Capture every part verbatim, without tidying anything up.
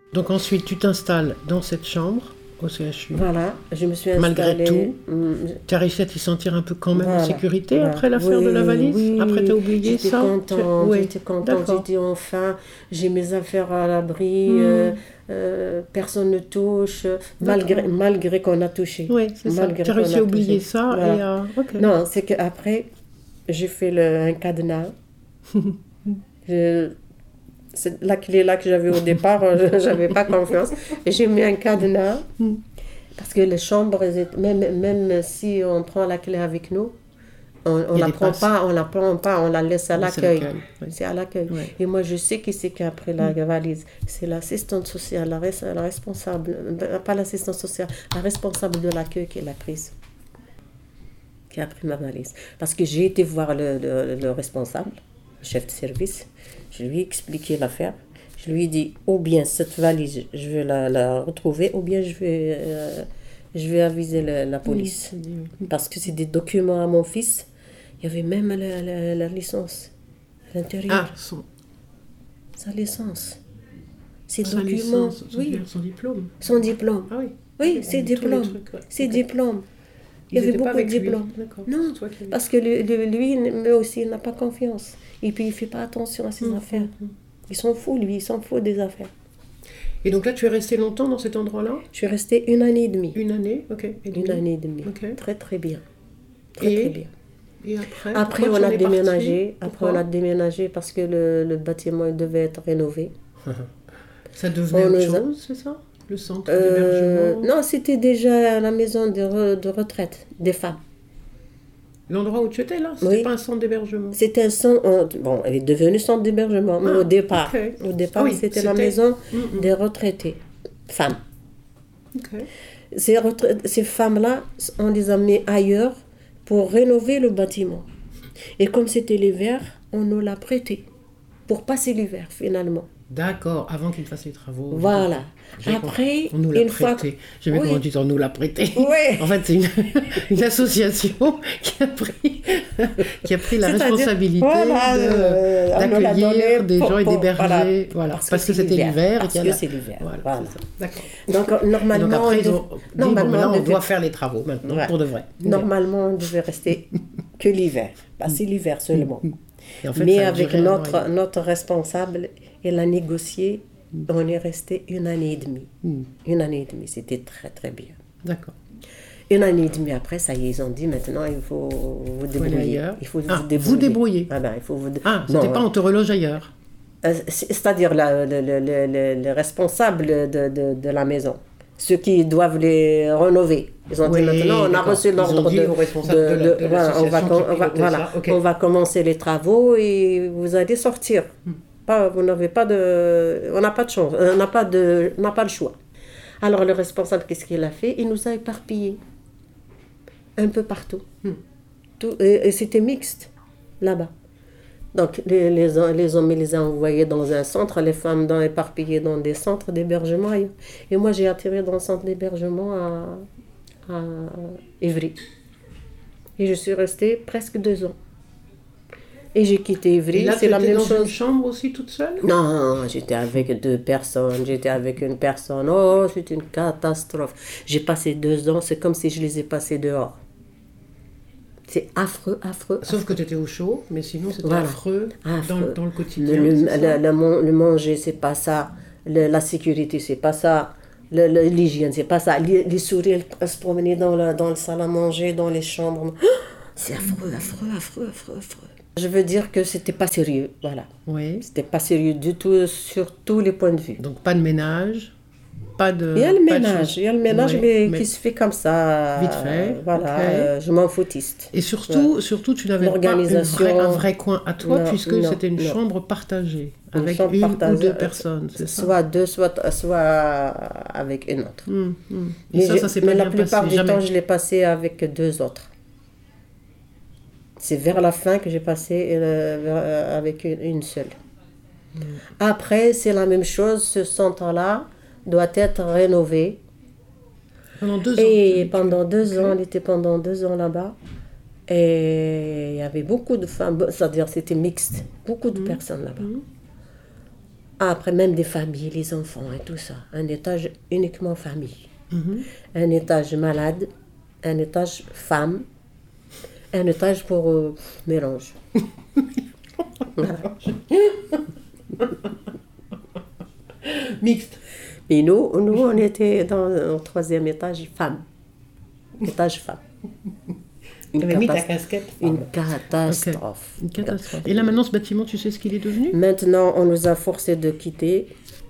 Donc ensuite, tu t'installes dans cette chambre au C H U. Voilà, je me suis installée. Malgré tout, mm, tu as réussi à t'y sentir un peu quand même Voilà, en sécurité voilà. après l'affaire Oui, de la valise. oui, Après, oui. tu as oublié J'étais ça. contente, Tu- j'étais contente, d'accord. j'ai dit enfin, j'ai mes affaires à l'abri, Hmm. euh, euh, personne ne touche, malgré, D'accord. malgré qu'on a touché. Oui, c'est ça. Malgré Tu as qu'on réussi a à oublier touché. ça Voilà. et à... ok. Non, c'est qu'après, j'ai fait le, un cadenas. Je- c'est la clé là que j'avais au départ, je n'avais pas confiance. Et j'ai mis un cadenas. Hmm. Parce que les chambres, elles étaient- même, même si on prend la clé avec nous, on Il ne y a la des prend passes. pas, on la prend pas, on la laisse à Laisse à l'accueil. l'accueil, oui. C'est à l'accueil. Ouais. Et moi, je sais qui c'est qui a pris la valise. C'est l'assistante sociale, la, res- la responsable, euh, pas l'assistante sociale, la responsable de l'accueil qui l'a prise, qui a pris ma valise. Parce que j'ai été voir le, le, le responsable, le chef de service, je lui ai expliqué l'affaire. Je lui ai dit, ou bien cette valise, je vais la, la retrouver, ou bien je vais, euh, je vais aviser la, la police. Hmm. Parce que c'est des documents à mon fils. Il y avait même la, la, la licence à l'intérieur. Ah, son, Sa licence. Ses sa documents. licence, son, Oui, son diplôme. son diplôme. Ah oui. Oui, Ok, ses tous les diplômes. trucs, ouais. Ses Ok. diplômes. Il Ils y avait étaient pas beaucoup de avec lui. diplômes. D'accord. Non, C'est toi qui as vu. parce que lui, lui, lui, lui aussi, il n'a pas confiance. Et puis, il ne fait pas attention à ses Mhm, affaires. mhm. Il s'en fout, lui, il s'en fout des affaires. Et donc là, tu es resté longtemps dans cet endroit-là? Je suis restée une année et demie. Une année, ok. Et Une demie. année et demie. Ok. Très, très bien. Très, Et très bien. Et après, Après, pourquoi on tu en a es parti? déménagé. Après, Pourquoi on a déménagé parce que le, le bâtiment il devait être rénové. Ça devenait On autre nous a- chose, c'est ça? Le centre Euh, d'hébergement? non, c'était déjà la maison de, re- de retraite des femmes. L'endroit où tu étais là? C'était Oui. pas un centre d'hébergement? C'était un centre, euh, bon, elle est devenue centre d'hébergement, mais Ah, au départ, ok. au départ, Ah oui, c'était la c'était- maison Mhm. des retraités, femmes. Ok. Ces, retrai- ces femmes-là, on les a mis ailleurs pour rénover le bâtiment. Et comme c'était l'hiver, on nous l'a prêté pour passer l'hiver finalement. D'accord, avant qu'il fasse les travaux. Voilà. J'ai Après, compris. On nous l'a une fois prêté. J'ai vu Oui. comment tu dis on nous l'a prêté. Ouais. En fait, c'est une, une association qui a pris, qui a pris la C'est-à-dire, responsabilité voilà, de- euh, on nous l'a donné d'accueillir des pour- gens et pour- d'héberger. voilà, Voilà, parce parce, que que, c'est c'était l'hiver, l'hiver. et parce qu'il y a que la- c'est l'hiver, Voilà, voilà. c'est ça. D'accord. Donc, euh, Et normalement, donc après, on ils ont dev- dit, bon, ben là, on devait- doit faire les travaux maintenant, Ouais. pour de vrai. Normalement, on devait rester que l'hiver, passer l'hiver seulement. Et en fait, Mais ça a avec duré un an et notre, demi. notre responsable, elle a négocié, on est resté une année et demie. Hmm. Une année et demie, c'était très très bien. D'accord. Une année et demie après, ça y est, ils ont dit maintenant, il faut vous aller débrouiller. ailleurs. Il faut Ah, vous débrouiller. vous débrouiller. Ah ben, il faut vous dé- Ah, Non, c'était pas on te reloge ailleurs. euh, c'est- C'est-à-dire la- le, le, le, le- le responsable de, de, de la maison, ceux qui doivent les rénover. Ils ont Oui, dit maintenant, on a d'accord. reçu Ils ont l'ordre dit de, au responsable de la- de voilà, on va, l'association com- qui on va- pilotait voilà, ça, ok. on va commencer les travaux et vous allez sortir. Hmm. Pas, vous n'avez pas de, on n'a pas de chance, on n'a pas de, on n'a pas le choix. Alors le responsable, qu'est-ce qu'il a fait? Il nous a éparpillés un peu partout. Hmm. Tout, et, et c'était mixte là-bas. Donc les, les, les hommes, ils les ont envoyés dans un centre, les femmes dans, éparpillées dans des centres d'hébergement ailleurs. Et moi, j'ai atterri dans le centre d'hébergement à, à Évry. Et je suis restée presque deux ans. Et j'ai quitté Et Évry, là, c'est tu la étais même dans une chose. chambre aussi toute seule? Non, j'étais avec deux personnes, j'étais avec une personne. Oh, c'est une catastrophe. J'ai passé deux ans, c'est comme si je les ai passés dehors. C'est affreux, affreux. Sauf que tu étais au chaud, mais sinon c'était Voilà. affreux, Affreux. Dans, dans le quotidien. Le, le, c'est ça le- le mon- le manger, c'est pas ça. Le- la sécurité, c'est pas ça. Le- le- L'hygiène, c'est pas ça. Les, les souris, elles se promenaient dans le, dans le salle à manger, dans les chambres. C'est affreux, affreux, affreux, affreux, affreux. Je veux dire que c'était pas sérieux, voilà. Oui. C'était pas sérieux du tout sur tous les points de vue. Donc pas de ménage, pas de. Il y a le pas de ménage, choses- il y a le ménage, Oui, mais, mais- qui se fait comme ça. Vite fait, Voilà, ok. euh, je m'en foutiste. Et surtout, surtout tu n'avais pas une L'organisation. vraie- un vrai coin à toi, Non, puisque non, c'était une non. chambre partagée, Une avec chambre une partagée, ou deux euh, personnes, c'est ça? Soit deux, soit, soit avec une autre. Hum, hum. Et Mais, ça, j'ai- ça s'est mais pas la bien plupart passé, du jamais. temps, je l'ai passé avec deux autres. C'est vers la fin que j'ai passé euh, vers- euh, avec une, une seule. Hmm. Après, c'est la même chose. Ce centre-là doit être rénové. Pendant deux ans. Et tu- pendant deux ok. ans, on était pendant deux ans là-bas. Et il y avait beaucoup de femmes, c'est-à-dire c'était mixte. Beaucoup de personnes là-bas. Ah, après, même des familles, les enfants et tout ça. Un étage uniquement famille. Mhm. Un étage malade. Un étage femme. Un étage pour euh, mélange. Voilà. Mixte. Et nous, nous, on était dans le troisième étage femme. Étage femme. Une, T'avais mis ta catas- casquette. une catastrophe. Une catastrophe. Et là maintenant, ce bâtiment, tu sais ce qu'il est devenu? Maintenant, on nous a forcé de quitter.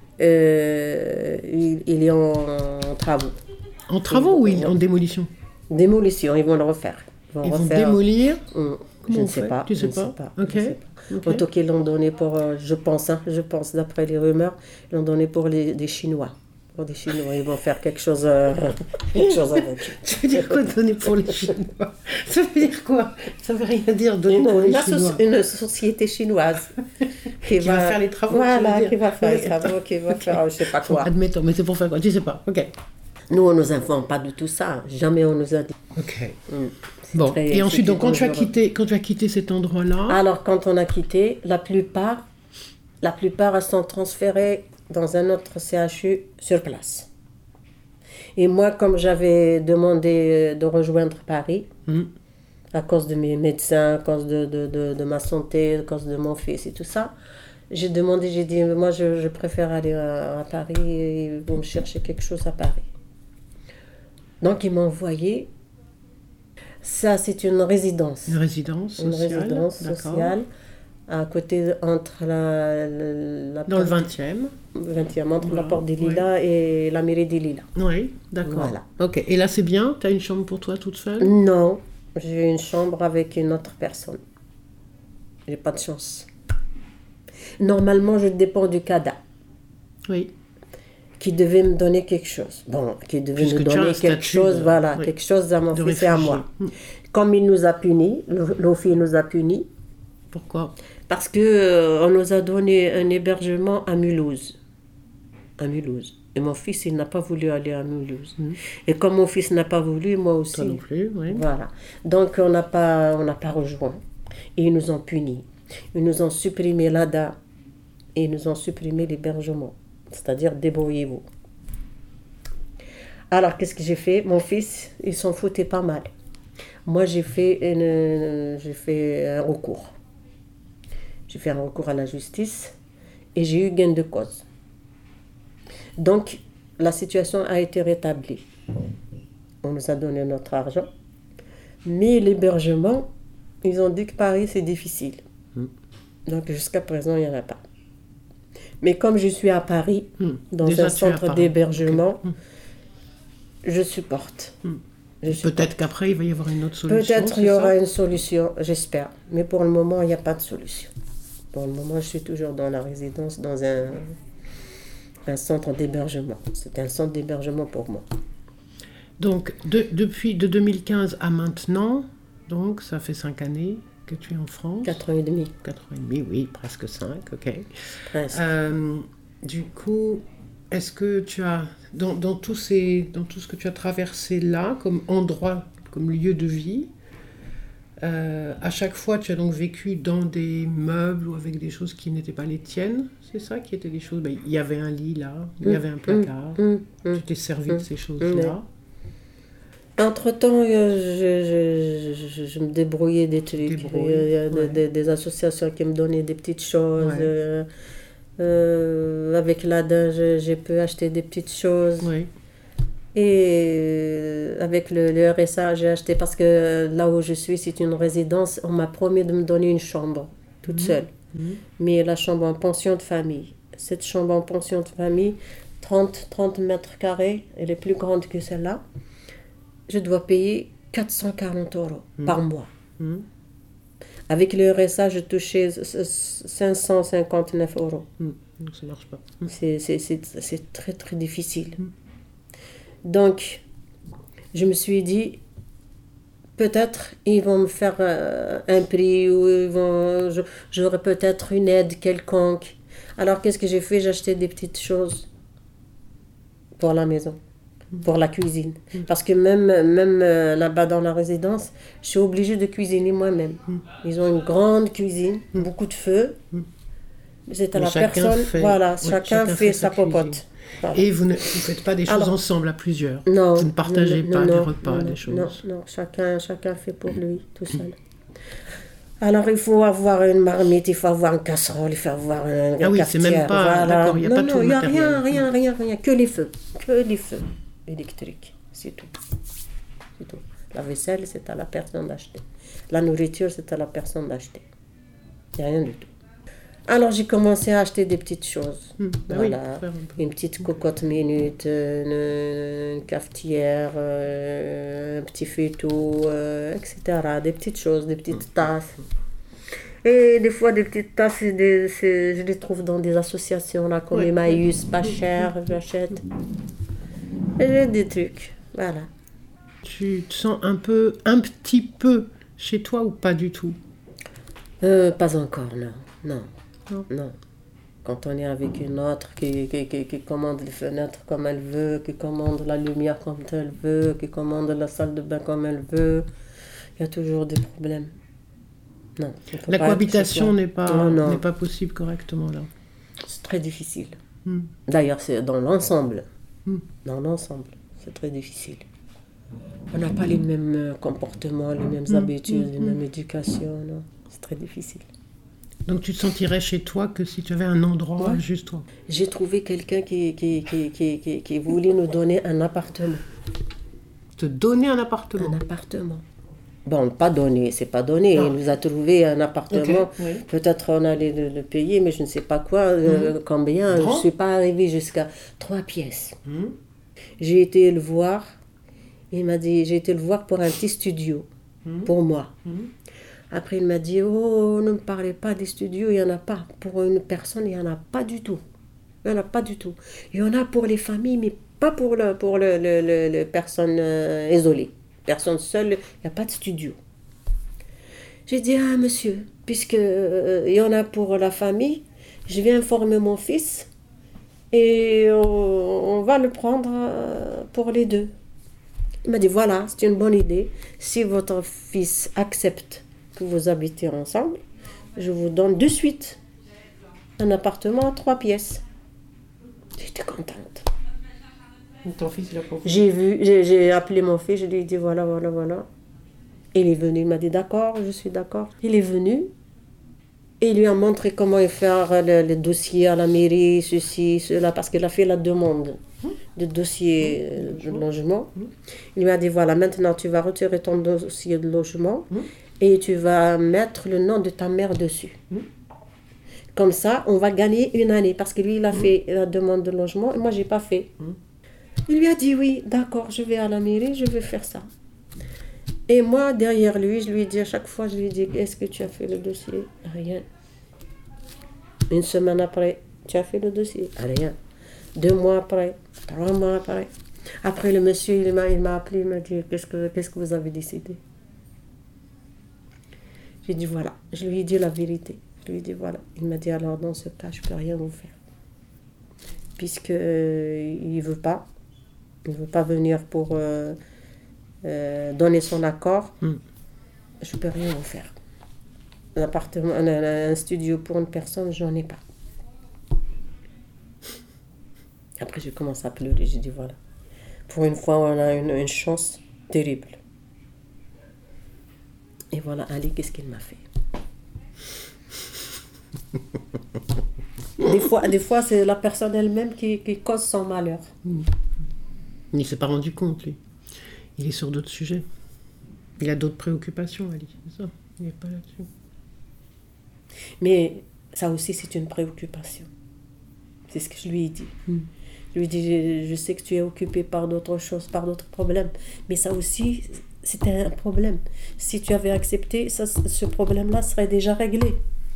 Euh, il, il est en, en travaux. En travaux ou il- en démolition? Démolition, ils vont le refaire. Ils vont, Ils vont refaire. démolir. Hum, Comment je on ne sais fait pas. Tu je sais ne pas sais pas. Ok. je ne sais pas. Ok. Autant qu'ils l'ont donné pour, euh, je pense, hein, je pense, d'après les rumeurs, ils l'ont donné pour les, des Chinois. Pour des Chinois, ils vont faire quelque chose, euh, quelque chose avec. Ça veut dire quoi donner pour les Chinois? Ça veut dire quoi? Ça veut rien dire donner pour les Une, Chinois. asso- une société chinoise qui, va faire les travaux, tu veux Voilà, dire. qui va faire les Ok, travaux, qui va faire, je sais pas quoi. Admettons, mais c'est pour faire quoi? Tu sais pas. Ok. Nous, on nous informe pas de tout ça. Jamais on nous a dit. Ok. Hum, c'est Bon. très- Et ensuite, c'est donc, quand tu as dangereux. quitté, quand tu as quitté cet endroit-là, Alors, quand on a quitté, la plupart, la plupart elles sont transférées dans un autre C H U sur place. Et moi, comme j'avais demandé de rejoindre Paris, hum, à cause de mes médecins, à cause de, de, de, de ma santé, à cause de mon fils et tout ça, j'ai demandé, j'ai dit, moi, je, je préfère aller à, à Paris et ils vont me chercher quelque chose à Paris. Donc, ils m'ont envoyé. Ça, c'est une résidence. une résidence Une sociale. résidence d'accord. sociale à côté entre la, la, la Dans le porte- vingtième. vingtième, entre Voilà, la porte des Lilas et la mairie des Lilas. Oui, d'accord. Voilà. Ok. Et là, c'est bien? Tu as une chambre pour toi toute seule? Non, j'ai une chambre avec une autre personne. J'ai pas de chance. Normalement, je dépends du C A D A Oui. qui devait me donner quelque chose. Bon, qui devait Puisque nous tu as donner un quelque statut chose, de- voilà, oui. quelque chose à mon De fils et à réfugié. moi. Hum. Comme il nous a punis, le- l'OFI nous a punis, Pourquoi? parce que euh, on nous a donné un hébergement à Mulhouse. À Mulhouse. Et mon fils, il n'a pas voulu aller à Mulhouse. Mhm. Et comme mon fils n'a pas voulu, moi aussi. Toi non plus, oui. Voilà. Donc, on n'a pas, on n'a pas rejoint. Et ils nous ont punis. Ils nous ont supprimé l'A D A. Et ils nous ont supprimé l'hébergement. C'est-à-dire, débrouillez-vous. Alors, qu'est-ce que j'ai fait? Mon fils, il s'en foutait pas mal. Moi, j'ai fait, une, j'ai fait un recours. J'ai fait un recours à la justice et j'ai eu gain de cause. Donc, la situation a été rétablie. On nous a donné notre argent. Mais l'hébergement, ils ont dit que Paris, c'est difficile. Mm. Donc, jusqu'à présent, il n'y en a pas. Mais comme je suis à Paris, Mm. dans Déjà, un tu es à centre Paris. d'hébergement, Ok. Mm. je supporte. Mm. Je supporte. Peut-être qu'après, il va y avoir une autre solution. Peut-être c'est il y aura ça une solution, j'espère. Mais pour le moment, il n'y a pas de solution. Pour le moment, je suis toujours dans la résidence, dans un, un centre d'hébergement. C'est un centre d'hébergement pour moi. Donc, de- depuis de deux mille quinze à maintenant, donc ça fait cinq années que tu es en France. Quatre ans et demi, Quatre ans et demi, oui, presque cinq, ok. presque. Euh, du coup, est-ce que tu as, dans, dans, tous ces, dans tout ce que tu as traversé là, comme endroit, comme lieu de vie, euh, à chaque fois, tu as donc vécu dans des meubles ou avec des choses qui n'étaient pas les tiennes, c'est ça qui étaient des choses, ben, il y avait un lit là, il y avait un placard, Hum, hum. tu t'es servi de Mm. ces choses-là. Entre-temps, euh, je, je, je, je me débrouillais des trucs. Débrouille, Il y a de- ouais. de- des associations qui me donnaient des petites choses. Ouais. euh, euh, avec l'A D A, je- j'ai pu acheter des petites choses. Oui, Et euh, avec le, le R S A, j'ai acheté parce que là où je suis, c'est une résidence. On m'a promis de me donner une chambre, toute seule. Mhm. Mais la chambre en pension de famille. Cette chambre en pension de famille, trente, trente mètres carrés, elle est plus grande que celle-là. Je dois payer quatre cent quarante euros par mois. Mhm. Avec le R S A, je touchais cinq cent cinquante-neuf euros. Mhm. Donc ça marche pas. Mhm. C'est, c'est, c'est, c'est très très difficile. Donc, je me suis dit, peut-être ils vont me faire euh, un prix ou ils vont, je- j'aurai peut-être une aide quelconque. Alors, qu'est-ce que j'ai fait? J'ai acheté des petites choses pour la maison, pour la cuisine. Parce que même, même euh, là-bas dans la résidence, je suis obligée de cuisiner moi-même. Ils ont une grande cuisine, beaucoup de feu. C'est à Mais la chacun personne, fait- voilà, oui, chacun, chacun fait fait sa sa cuisine. popote. Voilà. Et vous ne vous faites pas des choses Alors- ensemble à plusieurs. Non. Vous ne partagez non, pas non, des non, repas, non, des choses. Non, non, chacun, chacun fait pour lui, tout seul. Alors, il faut avoir une marmite, il faut avoir une casserole, il faut avoir un Ah oui, c'est même cafetière, pas- voilà. d'accord, il y a non, pas non, tout le il n'y a matériel. rien, rien, rien, rien, que les feux, que les feux électriques, c'est tout. C'est tout. La vaisselle, c'est à la personne d'acheter. La nourriture, c'est à la personne d'acheter. Il n'y a rien du tout. Alors, j'ai commencé à acheter des petites choses. Hmm, bah Voilà. oui, faire un peu. Une petite cocotte minute, euh, une, une cafetière, euh, un petit feuilleton, euh, et cetera. Des petites choses, des petites tasses. Et des fois, des petites tasses, c'est des- c'est- je les trouve dans des associations là, comme Ouais, Emmaüs, pas cher, j'achète. Et j'ai des trucs, voilà. Tu te sens un peu, un petit peu chez toi ou pas du tout? Euh, pas encore, non. Non. Non. Non. Quand on est avec une autre qui, qui, qui, qui commande les fenêtres comme elle veut, qui commande la lumière comme elle veut, qui commande la salle de bain comme elle veut, il y a toujours des problèmes. Non. il faut La pas être cohabitation chez soi. n'est pas, Non, non. n'est pas possible correctement là. C'est très difficile. Hmm. D'ailleurs, c'est dans l'ensemble. Hmm. Dans l'ensemble, c'est très difficile. On n'a pas les mêmes euh, comportements, les mêmes Hmm, habitudes, hmm, les hmm. mêmes éducations. Non. C'est très difficile. Donc tu te sentirais chez toi que si tu avais un endroit Ouais. juste toi. J'ai trouvé quelqu'un qui, qui, qui, qui, qui, qui voulait nous donner un appartement. Te donner un appartement. Un appartement. Bon, pas donné, c'est pas donné. Non. Il nous a trouvé un appartement. Ok, oui. Peut-être on allait le, le payer, mais je ne sais pas quoi, euh, combien. Grand? Je ne suis pas arrivée jusqu'à trois pièces. Hmm. J'ai été le voir. Il m'a dit, j'ai été le voir pour un petit studio, Mhm. pour moi. Mhm. Après, il m'a dit, oh, ne me parlez pas des studios, il n'y en a pas. Pour une personne, il n'y en a pas du tout. Il n'y en a pas du tout. Il y en a pour les familles, mais pas pour le, pour le, le, le- le personnes euh, isolées. Personne seule, il n'y a pas de studio. J'ai dit, ah, monsieur, puisque euh, il y en a pour la famille, je vais informer mon fils et on, on va le prendre euh, pour les deux. Il m'a dit, voilà, c'est une bonne idée. Si votre fils accepte que vous habitez ensemble, je vous donne de suite un appartement à trois pièces. J'étais contente. Ton fils, il a pas voulu. J'ai vu, j'ai, j'ai appelé mon fils, je lui ai dit, voilà, voilà, voilà. Il est venu, il m'a dit, d'accord, je suis d'accord. Il est venu et il lui a montré comment faire le, le dossier à la mairie, ceci, cela, parce qu'il a fait la demande de dossier euh, de logement. Il lui a dit, voilà, maintenant tu vas retirer ton dossier de logement et tu vas mettre le nom de ta mère dessus. Comme ça, on va gagner une année, parce que lui, il a fait la demande de logement et moi, j'ai pas fait. Il lui a dit, oui, d'accord, je vais à la mairie, je vais faire ça. Et moi, derrière lui, je lui ai dit, à chaque fois, je lui ai dit, est-ce que tu as fait le dossier? Rien. Une semaine après, tu as fait le dossier? Rien. Deux mois après, trois mois après. Après, le monsieur, il m'a, il m'a appelé, il m'a dit, qu'est-ce que, qu'est-ce que vous avez décidé? J'ai dit, voilà. Je lui ai dit la vérité. Je lui ai dit, voilà. Il m'a dit, alors, dans ce cas, je ne peux rien vous faire. Puisque euh, il ne veut pas. Il ne veut pas venir pour euh, euh, donner son accord. Mm. Je ne peux rien vous faire. Un appartement, un, un studio pour une personne, j'en ai pas. Après, j'ai commencé à pleurer. J'ai dit, voilà. Pour une fois, on a une, une chance terrible. Et voilà, Ali, qu'est-ce qu'il m'a fait? Des fois, des fois c'est la personne elle-même qui, qui cause son malheur. Il ne s'est pas rendu compte, lui. Il est sur d'autres sujets. Il a d'autres préoccupations, Ali. C'est ça. Il n'est pas là-dessus. Mais ça aussi, c'est une préoccupation. C'est ce que je lui ai dit. Mm. Je lui ai dit, je, je sais que tu es occupé par d'autres choses, par d'autres problèmes. Mais ça aussi, c'était un problème. Si tu avais accepté, ça, ce problème-là serait déjà réglé.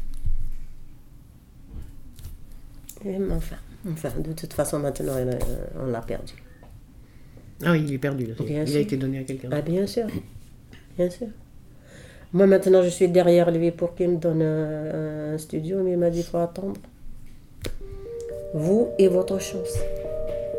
Et, mais enfin, enfin, de toute façon, maintenant, euh, on l'a perdu. Ah oui, il est perdu. Là. Bien Il sûr. a été donné à quelqu'un. Ah, bien sûr. Bien sûr. Moi, maintenant, je suis derrière lui pour qu'il me donne un, un studio, mais il m'a dit, il faut attendre. Vous et votre chance.